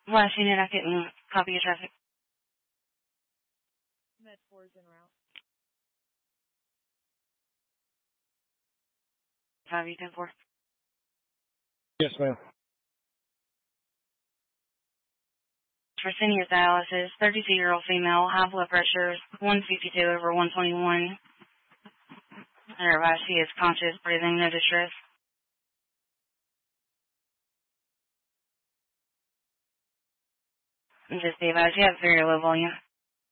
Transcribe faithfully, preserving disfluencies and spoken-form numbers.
Last unit, I couldn't copy your traffic. Med four is en route. five U ten four. Yes, ma'am. Fresenius dialysis, thirty-two-year-old female, high blood pressure, one fifty-two over one twenty-one. Otherwise, she is conscious, breathing, no distress. And just be advised, you have very low volume.